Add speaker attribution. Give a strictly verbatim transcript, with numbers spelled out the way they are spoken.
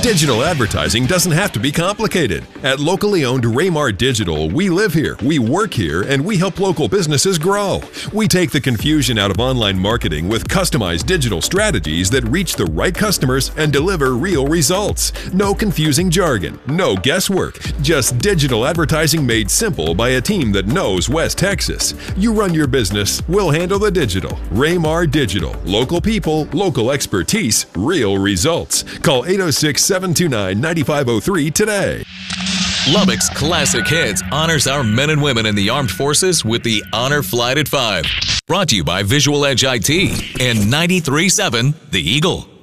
Speaker 1: Digital advertising doesn't have to be complicated. At locally owned Raymar Digital, we live here, we work here, and we help local businesses grow. We take the confusion out of online marketing with customized digital strategies that reach the right customers and deliver real results. No confusing jargon, no guesswork, just digital advertising made simple by a team that knows West Texas. You run your business, we'll handle the digital. Raymar Digital. Local people, local expertise, real results. Call eight oh six, seven two nine, nine five oh three today.
Speaker 2: Lubbock's Classic Hits honors our men and women in the armed forces with the Honor Flight at five. Brought to you by Visual Edge I T and ninety-three point seven The Eagle.